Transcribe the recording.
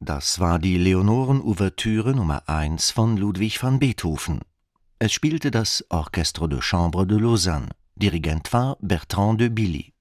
Das war die Leonoren-Ouvertüre Nummer 1 von Ludwig van Beethoven. Es spielte das Orchestre de Chambre de Lausanne. Dirigent war Bertrand de Billy.